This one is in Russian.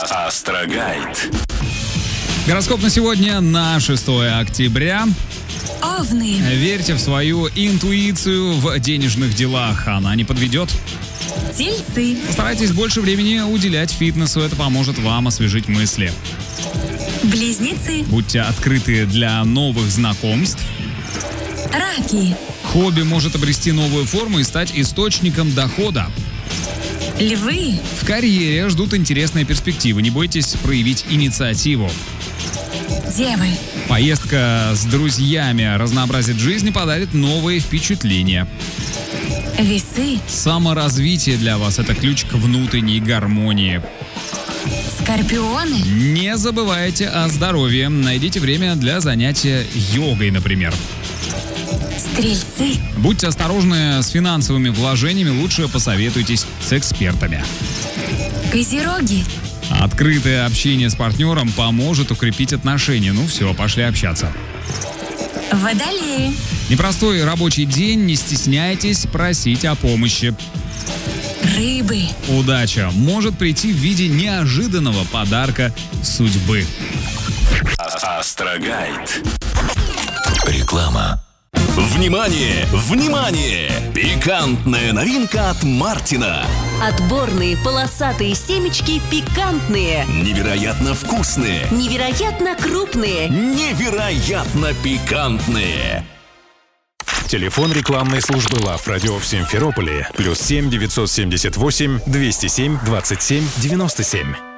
Астрогайд. Гороскоп на сегодня на 6 октября. Овны. Верьте в свою интуицию в денежных делах, она не подведет. Тельцы. Постарайтесь больше времени уделять фитнесу, это поможет вам освежить мысли. Близнецы. Будьте открыты для новых знакомств. Раки. Хобби может обрести новую форму и стать источником дохода. Львы. В карьере ждут интересные перспективы, не бойтесь проявить инициативу. Девы. Поездка с друзьями разнообразит жизнь и подарит новые впечатления. Весы. Саморазвитие для вас – это ключ к внутренней гармонии. Скорпионы. Не забывайте о здоровье. Найдите время для занятия йогой, например. Стрельцы. Будьте осторожны с финансовыми вложениями, лучше посоветуйтесь с экспертами. Козероги. Открытое общение с партнером поможет укрепить отношения. Ну все, пошли общаться. Водолеи. Непростой рабочий день, не стесняйтесь просить о помощи. Рыбы. Удача может прийти в виде неожиданного подарка судьбы. Астрогайд. Реклама. Внимание! Внимание! Пикантная новинка от Мартина. Отборные полосатые семечки пикантные. Невероятно вкусные. Невероятно крупные. Невероятно пикантные. Телефон рекламной службы Лав Радио в Симферополе +7 978 207 27 97.